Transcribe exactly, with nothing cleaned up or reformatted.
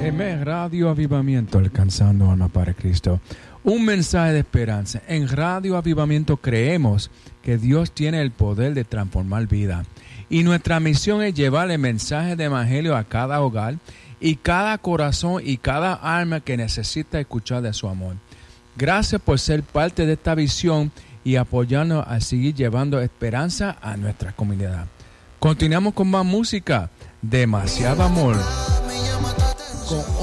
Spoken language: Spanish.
Amén. Radio Avivamiento, alcanzando alma para Cristo. Un mensaje de esperanza. En Radio Avivamiento creemos que Dios tiene el poder de transformar vida. Y nuestra misión es llevar el mensaje de evangelio a cada hogar y cada corazón y cada alma que necesita escuchar de su amor. Gracias por ser parte de esta visión y apoyarnos a seguir llevando esperanza a nuestra comunidad. Continuamos con más música. Demasiado amor. Con